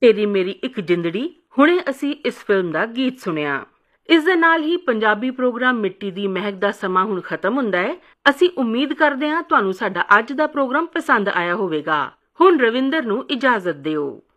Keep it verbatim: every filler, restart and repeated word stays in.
ਤੇਰੀ ਮੇਰੀ ਇੱਕ ਜਿੰਦੜੀ। ਹੁਣੇ ਅਸੀਂ ਇਸ ਫਿਲਮ ਦਾ ਗੀਤ ਸੁਣਿਆ। ਇਸ ਦੇ ਨਾਲ ਹੀ ਪੰਜਾਬੀ ਪ੍ਰੋਗਰਾਮ ਮਿੱਟੀ ਦੀ ਮਹਿਕ ਦਾ ਸਮਾਂ ਹੁਣ ਖਤਮ ਹੁੰਦਾ ਹੈ। ਅਸੀਂ ਉਮੀਦ ਕਰਦੇ ਹਾਂ ਤੁਹਾਨੂੰ ਸਾਡਾ ਅੱਜ ਦਾ ਪ੍ਰੋਗਰਾਮ ਪਸੰਦ ਆਇਆ ਹੋਵੇਗਾ। ਹੁਣ ਰਵਿੰਦਰ ਨੂੰ ਇਜਾਜ਼ਤ ਦਿਓ।